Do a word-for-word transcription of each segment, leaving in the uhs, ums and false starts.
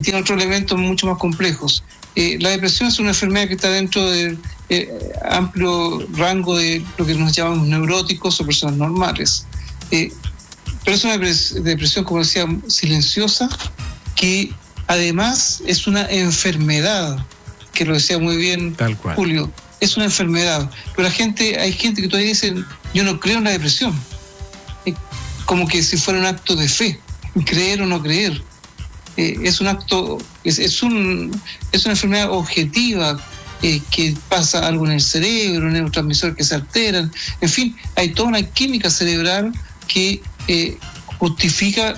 tiene otros elementos mucho más complejos. Eh, la depresión es una enfermedad que está dentro del eh, amplio rango de lo que nos llamamos neuróticos o personas normales. Eh, pero es una depresión, como decía, silenciosa, que además es una enfermedad, que lo decía muy bien Tal cual. Julio, es una enfermedad. Pero la gente, hay gente que todavía dice, yo no creo en la depresión. Eh, como que si fuera un acto de fe, creer o no creer. Eh, es un acto, es, es, un, es una enfermedad objetiva, eh, que pasa algo en el cerebro, neurotransmisores que se alteran, en fin, hay toda una química cerebral que eh, justifica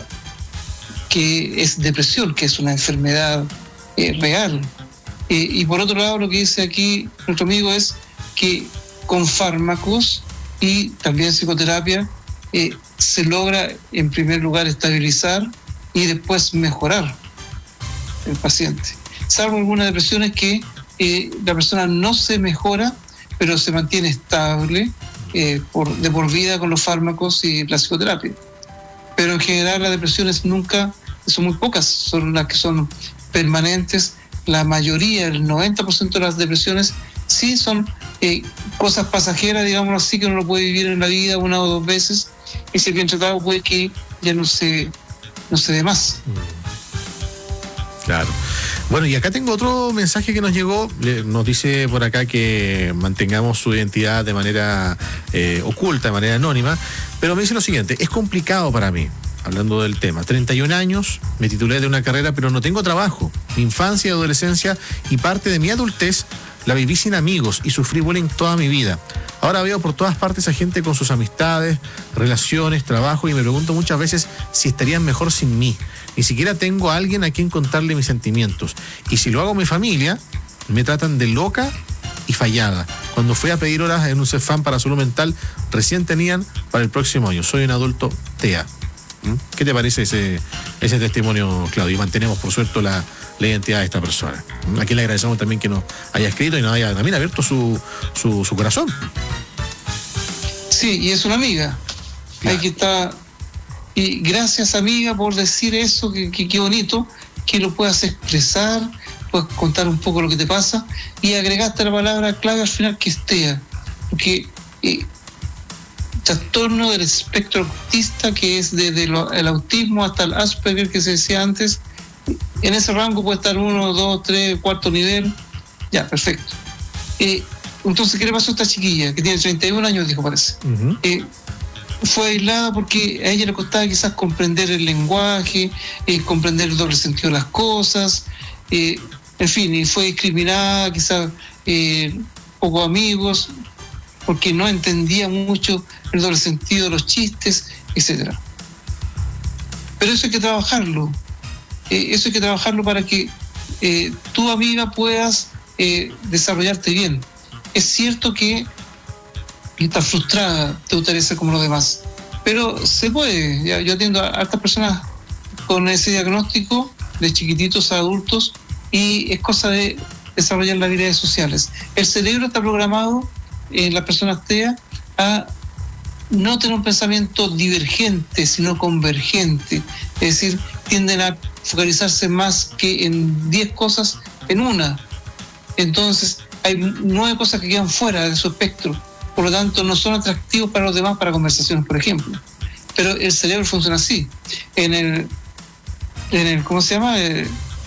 que es depresión, que es una enfermedad eh, real. Eh, y por otro lado, lo que dice aquí nuestro amigo es que con fármacos y también psicoterapia eh, se logra en primer lugar estabilizar y después mejorar el paciente. Salvo algunas depresiones que eh, la persona no se mejora, pero se mantiene estable eh, por, de por vida con los fármacos y la psicoterapia. Pero en general las depresiones nunca, son muy pocas, son las que son permanentes. La mayoría, el noventa por ciento de las depresiones sí son eh, cosas pasajeras, digámoslo así, que uno lo puede vivir en la vida una o dos veces, y si bien tratado puede que ya no se, no se dé más. Claro. Bueno, y acá tengo otro mensaje que nos llegó. Nos dice por acá que mantengamos su identidad de manera eh, oculta, de manera anónima, pero me dice lo siguiente: es complicado para mí, hablando del tema. treinta y un años, me titulé de una carrera, pero no tengo trabajo. Mi infancia y adolescencia y parte de mi adultez la viví sin amigos y sufrí bullying toda mi vida. Ahora veo por todas partes a gente con sus amistades, relaciones, trabajo, y me pregunto muchas veces si estarían mejor sin mí. Ni siquiera tengo a alguien a quien contarle mis sentimientos. Y si lo hago a mi familia, me tratan de loca y fallada. Cuando fui a pedir horas en un Cefam para salud mental, recién tenían para el próximo año. Soy un adulto T E A. ¿Mm? ¿Qué te parece ese, ese testimonio, Claudio? Y mantenemos, por suerte, la, la identidad de esta persona. ¿Mm? A quien le agradecemos también que nos haya escrito y nos haya también abierto su, su, su corazón. Sí, y es una amiga. Claro. Hay que estar... Y gracias, amiga, por decir eso, que, que, que bonito, que lo puedas expresar, puedas contar un poco lo que te pasa, y agregaste la palabra clave al final, que es T E A. Porque... Eh, trastorno del espectro autista, que es desde lo, el autismo hasta el Asperger que se decía antes, en ese rango puede estar uno, dos, tres, cuarto nivel, ya, perfecto. Eh, entonces, ¿qué le pasó a esta chiquilla que tiene treinta y un años, dijo, parece? Uh-huh. Eh, fue aislada porque a ella le costaba quizás comprender el lenguaje, eh, comprender el doble sentido de las cosas, eh, en fin, y fue discriminada, quizás eh, pocos amigos, porque no entendía mucho el doble sentido de los chistes, etcétera. Pero eso hay que trabajarlo. Eh, eso hay que trabajarlo para que eh, tu amiga puedas eh, desarrollarte bien. Es cierto que estás frustrada, te gustaría ser como los demás, pero se puede. Ya, yo atiendo a hartas personas con ese diagnóstico de chiquititos a adultos, y es cosa de desarrollar las habilidades sociales. El cerebro está programado en las personas T E A a no tener un pensamiento divergente, sino convergente. Es decir, tienden a focalizarse más que en diez cosas en una. Entonces, hay nueve cosas que quedan fuera de su espectro. Por lo tanto, no son atractivos para los demás para conversaciones, por ejemplo. Pero el cerebro funciona así. En el, en el ¿cómo se llama? El,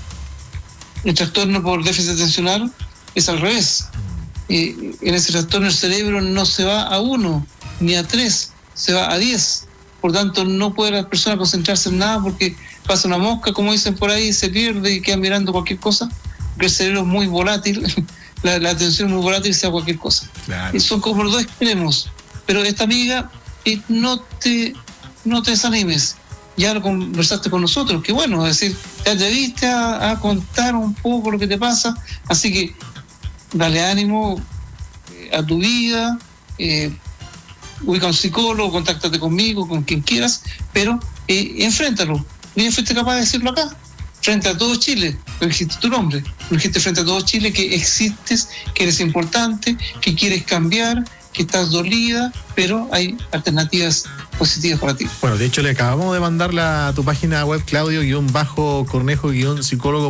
el trastorno por déficit atencional es al revés. Eh, en ese trastorno el cerebro no se va a uno ni a tres, se va a diez. Por tanto, no puede la persona concentrarse en nada porque pasa una mosca, como dicen por ahí, se pierde y queda mirando cualquier cosa, porque el cerebro es muy volátil, la, la atención es muy volátil y se da cualquier cosa. Claro. Y son como los dos extremos. Pero esta amiga, eh, no te no te desanimes. Ya lo conversaste con nosotros, que bueno, es decir, te atreviste a, a contar un poco lo que te pasa, así que dale ánimo eh, a tu vida, eh, ubica a un psicólogo, contáctate conmigo, con quien quieras, pero eh, enfréntalo. Bien, fuiste capaz de decirlo acá, frente a todo Chile, lo dijiste tu nombre, lo dijiste frente a todo Chile, que existes, que eres importante, que quieres cambiar, que estás dolida, pero hay alternativas positivas para ti. Bueno, de hecho le acabamos de mandar la, a tu página web, Claudio-Cornejo-Psicólogo